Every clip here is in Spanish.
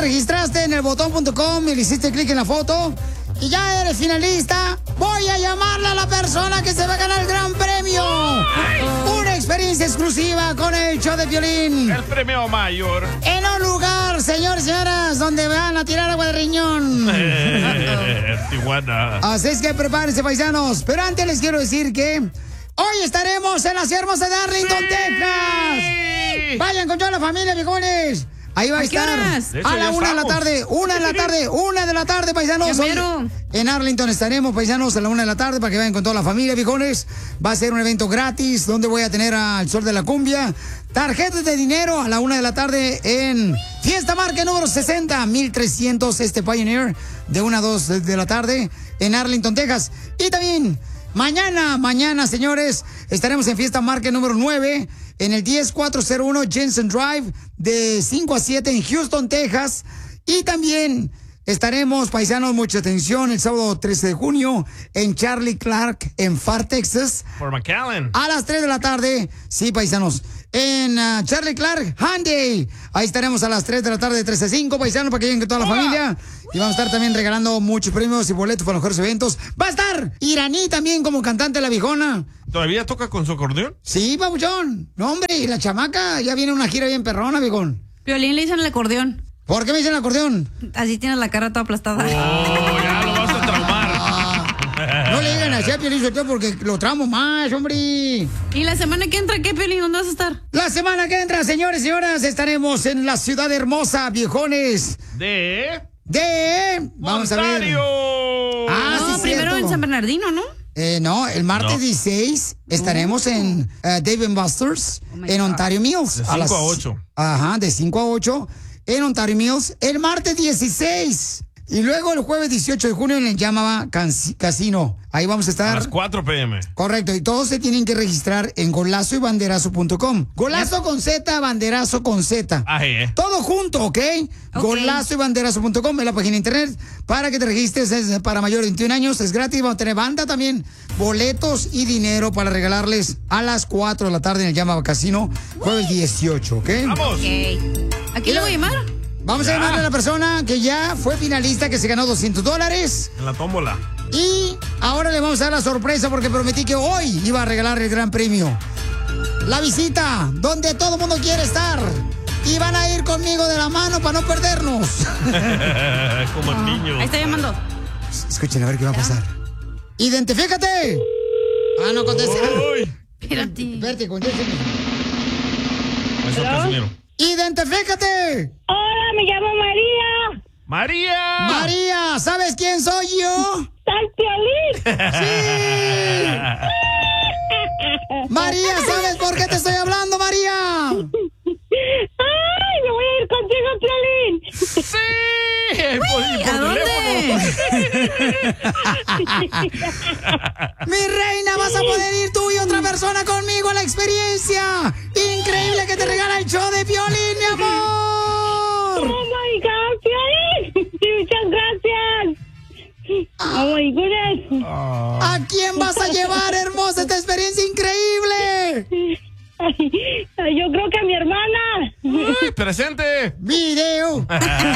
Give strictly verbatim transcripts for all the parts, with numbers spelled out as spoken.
registraste en el botón punto com y le hiciste clic en la foto y ya eres finalista, voy a llamarle a la persona que se va a ganar el gran premio. Una experiencia exclusiva con el show de Piolín. El premio mayor. En un lugar, señores y señoras, donde van a tirar agua de riñón. Tijuana. Así es que prepárense, paisanos. Pero antes les quiero decir que hoy estaremos en la ciudad hermosa de Arlington, sí. Texas. Vayan con toda la familia, viejones. Ahí va a, ¿A estar a la una de la tarde, una de la tarde, una de la tarde, paisanos. Hoy en Arlington estaremos, paisanos, a la una de la tarde para que vayan con toda la familia, viejones. Va a ser un evento gratis donde voy a tener al Sol de la Cumbia. Tarjetas de dinero a la una de la tarde en Fiesta Marca número sesenta, mil trescientos, este Pioneer, de una a dos de la tarde en Arlington, Texas. Y también mañana, mañana, señores, estaremos en Fiesta Marca número nueve. En el diez cuatro cero uno Jensen Drive, de cinco a siete en Houston, Texas. Y también estaremos, paisanos, mucha atención, el sábado trece de junio en Charlie Clark, en Far, Texas. Por McAllen. A las tres de la tarde, sí, paisanos. En uh, Charlie Clark, Hyundai. Ahí estaremos a las tres de la tarde, de tres a cinco, paisanos, para que lleguen con toda la Hola. familia. Y vamos a estar también regalando muchos premios y boletos para los mejores eventos. Va a estar Iraní también como cantante de La Viejona. ¿Todavía toca con su acordeón? Sí, papuchón. No, hombre, y la chamaca ya viene una gira bien perrona, viejón. Piolín le dicen el acordeón. ¿Por qué me dicen el acordeón? Así tienes la cara toda aplastada. Oh, ya lo vas a traumar. Ah, no le digan así a Piolín Sotelo porque lo tramo más, hombre. ¿Y la semana que entra qué, Piolín? ¿Dónde vas a estar? La semana que entra, señores y señoras, estaremos en la ciudad hermosa, viejones. De... De... Vamos Ontario. a ver. Ah, no, sí, primero cierto. en San Bernardino, ¿no? Eh, no, el martes no. dieciséis estaremos uh. en uh, Dave and Buster's oh en God. Ontario Mills. De cinco a ocho. Ajá, de cinco a ocho en Ontario Mills. El martes dieciséis. Y luego el jueves dieciocho de junio en el Yamava Casino. Ahí vamos a estar. A las cuatro p m Correcto, y todos se tienen que registrar en golazo y banderazo punto com. Golazo con Z, banderazo con Z. Ahí, eh. Todo junto, ¿ok? okay. Golazo y banderazo punto com es la página de internet para que te registres. Es para mayores de veintiún años, es gratis. Vamos a tener banda también, boletos y dinero para regalarles a las cuatro de la tarde en el Yamava Casino, jueves dieciocho, ¿ok? Vamos. Okay. ¿A quién le voy a llamar? Vamos ya. a llamarle a la persona que ya fue finalista, que se ganó doscientos dólares. En la tómbola. Y ahora le vamos a dar la sorpresa porque prometí que hoy iba a regalar el gran premio. La visita, donde todo el mundo quiere estar. Y van a ir conmigo de la mano para no perdernos. Como el niño. Ahí está llamando. Escuchen a ver qué va a pasar. ¡Identifícate! Ah, no contesta. Espérate. Espérate, contéstame. Eso, Casimiro. ¡Identifícate! Hola, me llamo María. ¡María! María, ¿sabes quién soy yo? ¡Tal Piolín! ¡Sí! María, ¿sabes por qué te estoy hablando, María? ¡Ay, me voy a ir contigo, Piolín! ¡Sí! Por, por ¿A dónde? Mi reina, vas a poder ir tú y otra persona conmigo a la experiencia increíble que te regala el show de Piolín, mi amor. ¡Oh, my God, Piolín! Sí, muchas gracias. ¡Oh, my goodness! ¿A quién vas a llevar, hermosa, esta experiencia increíble? Ay, yo creo que a mi hermana. ¡Uy, presente! ¡Video!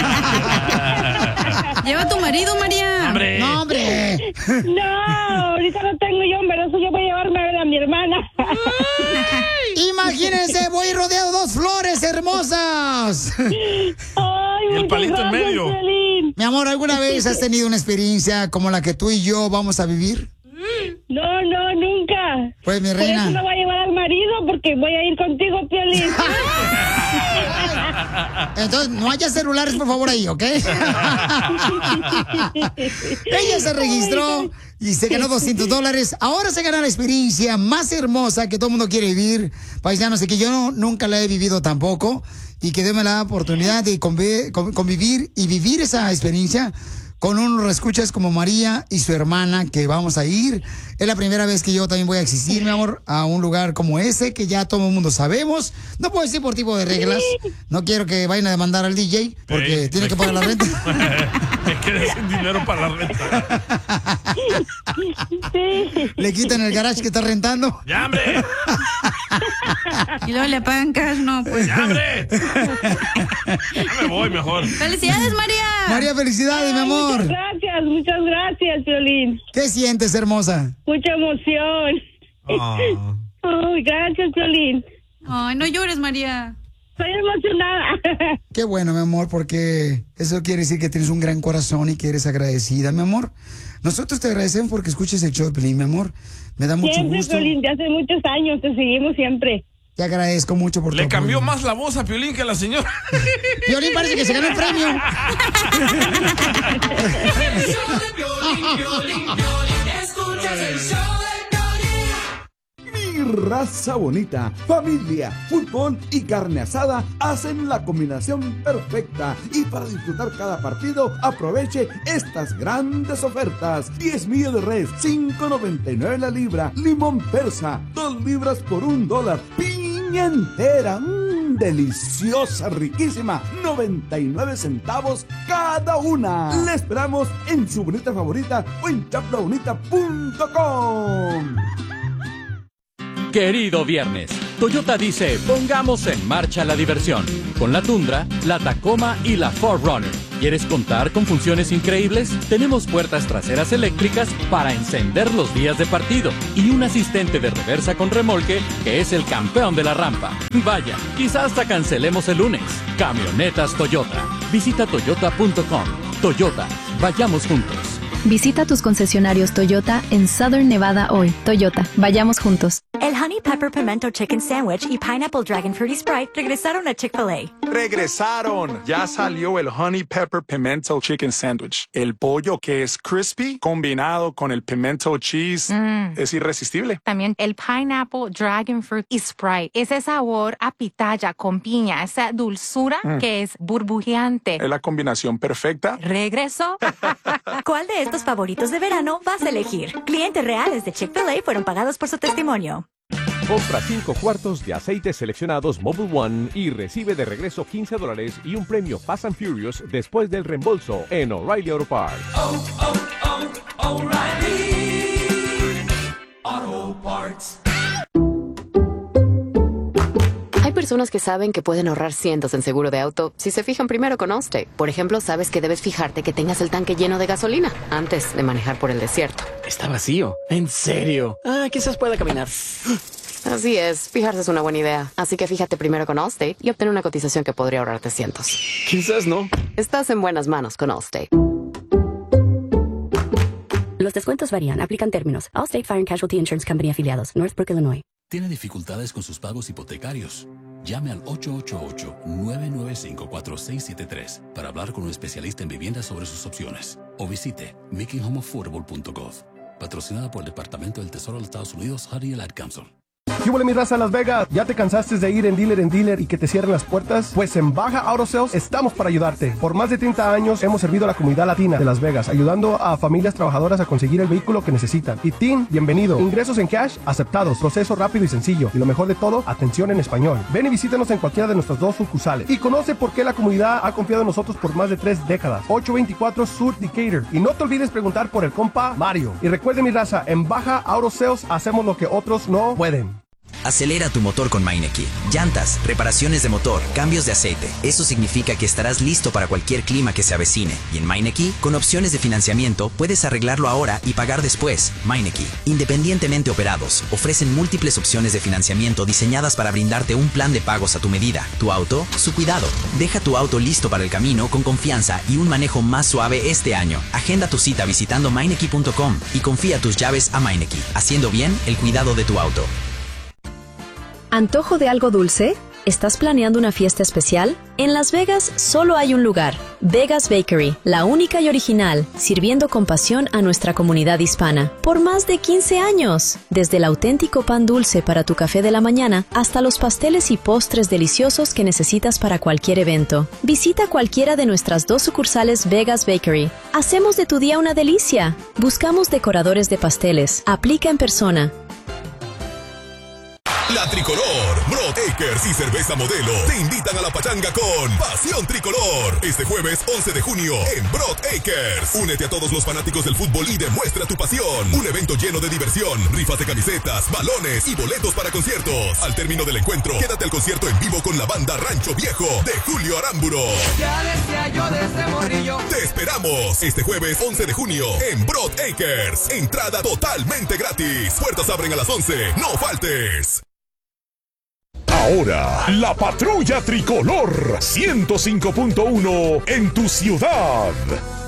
Lleva a tu marido, María. ¡Hombre! ¡No, hombre! No, ahorita no tengo yo, pero eso yo voy a llevarme a ver a mi hermana. Imagínense, voy rodeado de dos flores hermosas. Ay, y el palito gracias, en medio. Piolín. Mi amor, ¿alguna vez has tenido una experiencia como la que tú y yo vamos a vivir? No, no, nunca. Pues, mi Por reina. eso no voy a llevar al marido, porque voy a ir contigo, Piolín. Entonces, no haya celulares, por favor, ahí, ¿ok? Ella se registró y se ganó doscientos dólares. Ahora se gana la experiencia más hermosa que todo el mundo quiere vivir. Paisanos, y que yo no, nunca la he vivido tampoco. Y que déme la oportunidad de convi- convivir y vivir esa experiencia con unos escuchas como María y su hermana, que vamos a ir. Es la primera vez que yo también voy a asistir, mi amor, a un lugar como ese, que ya todo el mundo sabemos. No puedo decir por tipo de reglas. No quiero que vayan a demandar al D J, porque Ey, tiene que pagar la renta. Me quedé sin dinero para la renta. Sí. Le quitan el garage que está rentando. ¡Ya, hombre! Y luego le pagan cash, no, pues. ¡Ya, hombre! Ya me voy mejor. ¡Felicidades, María! María, felicidades, mi amor. Muchas gracias, muchas gracias, Piolín. ¿Qué sientes, hermosa? Mucha emoción. Oh. Ay, gracias, Piolín. Ay, no llores, María. Estoy emocionada. Qué bueno, mi amor, porque eso quiere decir que tienes un gran corazón y que eres agradecida, mi amor. Nosotros te agradecemos porque escuches el show de Piolín, mi amor. Me da mucho Siempre, gusto. Piolín, de hace muchos años, te seguimos siempre. Te agradezco mucho por tu Le cambió apoyo. más la voz a Piolín que a la señora. Piolín parece que se ganó el premio. Mi raza bonita, familia, fútbol y carne asada hacen la combinación perfecta. Y para disfrutar cada partido, aproveche estas grandes ofertas. diez millos de res, cinco noventa y nueve la libra. Limón persa, dos libras por un dólar. Piña entera, mmm, deliciosa, riquísima, noventa y nueve centavos cada una. Le esperamos en su bonita favorita o en chapla bonita punto com. Querido viernes, Toyota dice, pongamos en marcha la diversión. Con la Tundra, la Tacoma y la cuatro runner. ¿Quieres contar con funciones increíbles? Tenemos puertas traseras eléctricas para encender los días de partido y un asistente de reversa con remolque que es el campeón de la rampa. Vaya, quizás hasta cancelemos el lunes. Camionetas Toyota. Visita toyota punto com. Toyota, vayamos juntos. Visita tus concesionarios Toyota en Southern Nevada hoy. Toyota, vayamos juntos. El Honey Pepper Pimento Chicken Sandwich y Pineapple Dragon Fruity Sprite regresaron a Chick-fil-A. ¡Regresaron! Ya salió el Honey Pepper Pimento Chicken Sandwich. El pollo que es crispy combinado con el pimento cheese Mm. es irresistible. También el Pineapple Dragon Fruit y Sprite. Ese sabor a pitaya con piña, esa dulzura Mm. que es burbujeante. Es la combinación perfecta. ¿Regresó? ¿Cuál de estos favoritos de verano vas a elegir? Clientes reales de Chick-fil-A fueron pagados por su testimonio. Compra cinco cuartos de aceites seleccionados Mobil One y recibe de regreso quince dólares y un premio Fast and Furious después del reembolso en O'Reilly Auto Parts. Oh, oh, oh, O'Reilly Auto Parts. Hay personas que saben que pueden ahorrar cientos en seguro de auto si se fijan primero con Allstate. Por ejemplo, sabes que debes fijarte que tengas el tanque lleno de gasolina antes de manejar por el desierto. Está vacío. ¿En serio? Ah, quizás pueda caminar. Así es, fijarse es una buena idea. Así que fíjate primero con Allstate y obtén una cotización que podría ahorrarte cientos. Quizás no. Estás en buenas manos con Allstate. Los descuentos varían, aplican términos. Allstate Fire and Casualty Insurance Company afiliados, Northbrook, Illinois. ¿Tiene dificultades con sus pagos hipotecarios? Llame al ocho ocho ocho, nueve nueve cinco, cuatro seis siete tres para hablar con un especialista en vivienda sobre sus opciones. O visite making home affordable punto gov. Patrocinada por el Departamento del Tesoro de los Estados Unidos, Harry Light Council. ¿Qué huele mi raza Las Vegas? ¿Ya te cansaste de ir en dealer en dealer y que te cierren las puertas? Pues en Baja Auto Sales estamos para ayudarte. Por más de treinta años hemos servido a la comunidad latina de Las Vegas, ayudando a familias trabajadoras a conseguir el vehículo que necesitan. Y Tim, bienvenido. Ingresos en cash aceptados, proceso rápido y sencillo. Y lo mejor de todo, atención en español. Ven y visítanos en cualquiera de nuestras dos sucursales. Y conoce por qué la comunidad ha confiado en nosotros por más de tres décadas. ocho veinticuatro Sur Decatur. Y no te olvides preguntar por el compa Mario. Y recuerde mi raza, en Baja Auto Sales hacemos lo que otros no pueden. Acelera tu motor con Meineke. Llantas, reparaciones de motor, cambios de aceite. Eso significa que estarás listo para cualquier clima que se avecine. Y en Meineke, con opciones de financiamiento, puedes arreglarlo ahora y pagar después. Meineke, independientemente operados, ofrecen múltiples opciones de financiamiento diseñadas para brindarte un plan de pagos a tu medida. Tu auto, su cuidado. Deja tu auto listo para el camino con confianza y un manejo más suave este año. Agenda tu cita visitando Meineke punto com y confía tus llaves a Meineke, haciendo bien el cuidado de tu auto. ¿Antojo de algo dulce? ¿Estás planeando una fiesta especial? En Las Vegas solo hay un lugar, Vegas Bakery, la única y original, sirviendo con pasión a nuestra comunidad hispana. Por más de quince años, desde el auténtico pan dulce para tu café de la mañana hasta los pasteles y postres deliciosos que necesitas para cualquier evento. Visita cualquiera de nuestras dos sucursales Vegas Bakery. Hacemos de tu día una delicia. Buscamos decoradores de pasteles. Aplica en persona. La Tricolor, Broad Acres y Cerveza Modelo te invitan a la pachanga con Pasión Tricolor. Este jueves once de junio en Broad Acres. Únete a todos los fanáticos del fútbol y demuestra tu pasión. Un evento lleno de diversión, rifas de camisetas, balones y boletos para conciertos. Al término del encuentro, quédate al concierto en vivo con la banda Rancho Viejo de Julio Aramburo. Ya decía yo desde morrillo. Te esperamos este jueves once de junio en Broad Acres. Entrada totalmente gratis. Puertas abren a las once. No faltes. Ahora, la Patrulla Tricolor ciento cinco punto uno en tu ciudad.